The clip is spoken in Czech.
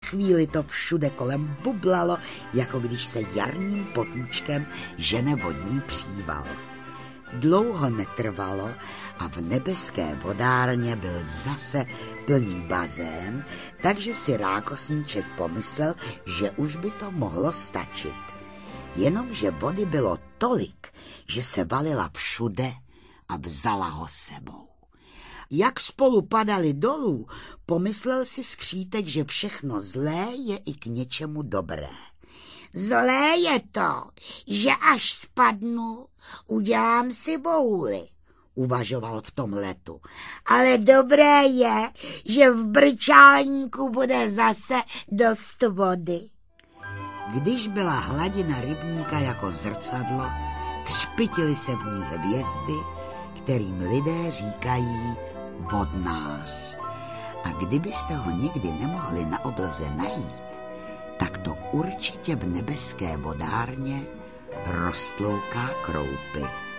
chvíli to všude kolem bublalo, jako když se jarním potůčkem žene vodní příval. Dlouho netrvalo a v nebeské vodárně byl zase plný bazén, takže si rákosníček pomyslel, že už by to mohlo stačit. Jenomže vody bylo tolik, že se valila všude a vzala ho sebou. Jak spolu padali dolů, pomyslel si skřítek, že všechno zlé je i k něčemu dobré. Zlé je to, že až spadnu, udělám si bouli, uvažoval v tom letu. Ale dobré je, že v brčálníku bude zase dost vody. Když byla hladina rybníka jako zrcadlo, třpytily se v ní hvězdy, kterým lidé říkají vodnář. A kdybyste ho někdy nemohli na obloze najít, tak to určitě v nebeské vodárně roztlouká kroupy.